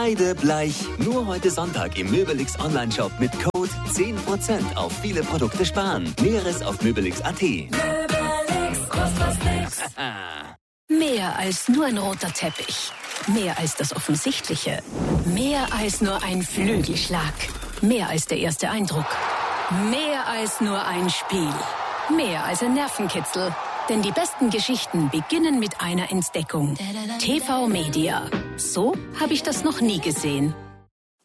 Kreidebleich. Nur heute Sonntag im Möbelix Online-Shop mit Code 10% auf viele Produkte sparen. Näheres auf möbelix.at. Möbelix, kostet was nix. Mehr als nur ein roter Teppich. Mehr als das Offensichtliche. Mehr als nur ein Flügelschlag. Mehr als der erste Eindruck. Mehr als nur ein Spiel. Mehr als ein Nervenkitzel. Denn die besten Geschichten beginnen mit einer Entdeckung. TV Media. So habe ich das noch nie gesehen.